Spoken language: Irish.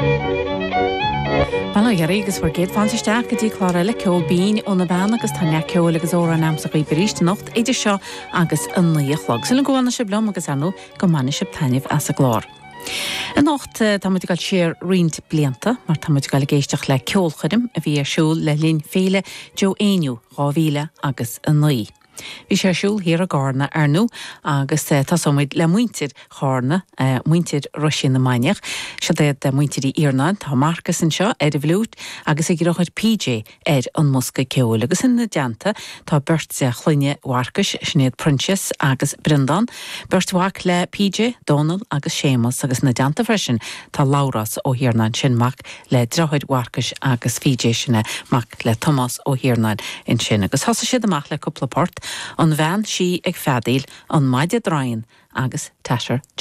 Bala Yarrigus war géad fan isteach go dtí chláile ceol bín ó na bhean agus tá ceol agus óra námsa go bríiste nocht idir seo agus an naíochlog. Sula gohana se blom agus anú go manne se taineh as a glár. An nocht tá muid gal sér riint blianta, mar tá muid gal géisteach le ceolchudim a bhí siúl le lín féle jo éiniu ráhíle agus an naí. Bhí sé siúl hir a gárna arnú agus tá somid le muintir chárna, muintir Rusin na Maineach, se déad muintir í Iarnáin, tá Marcus an seo a bhlút agus ag rochaid PJ an musca ceol. Agus in na deanta tá burt sé chluine Warcus, Sinead Princess agus Brendan, burt wach le PJ, Donald agus Seamus agus na deanta freisin tá Lauras ó Iarnáin sin mac le drochaid Warcus agus PJ sinna mac le Thomas ó Iarnáin in sin. Agus thosa siad amach le cúpla port an bhean si ag fedíl an maide drain agus teisir